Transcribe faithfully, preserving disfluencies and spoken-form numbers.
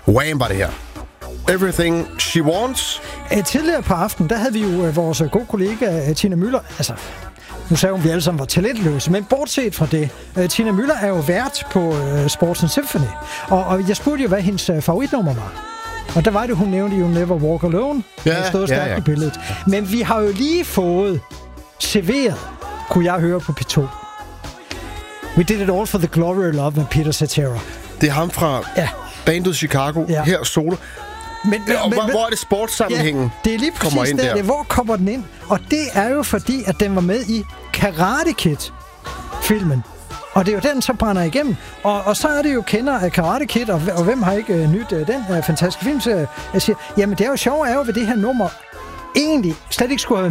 Wham var det her. Everything She Wants. Æ, tidligere på aftenen, der havde vi jo øh, vores gode kollega øh, Tina Müller. Altså, nu sagde hun, at vi alle sammen var talentløse, men bortset fra det. Øh, Tina Müller er jo vært på øh, Sports and Symphony. Og, og jeg spurgte jo, hvad hendes øh, favoritnummer var. Og der var det, hun nævnte jo Never Walk Alone. Ja, der stod stærkt ja, ja. på billedet. Men vi har jo lige fået serveret, kunne jeg høre på P to. We Did It All for the Glory of Love med Peter Cetera. Det er ham fra Ja. bandet Chicago. Ja. Her solo. Men, Ja, og men, hvor, hvor er det sportssammenhængen? Ja, det er lige kommer præcis ind der. der. Det, hvor kommer den ind? Og det er jo fordi, at den var med i Karate Kid-filmen. Og det er jo den, så brænder igennem. Og, og så er det jo kender af Karate Kid, og, og hvem har ikke uh, nyt uh, den uh, fantastiske filmserie? Jeg siger, jamen det er jo sjovt, er jo ved det her nummer egentlig slet ikke skulle have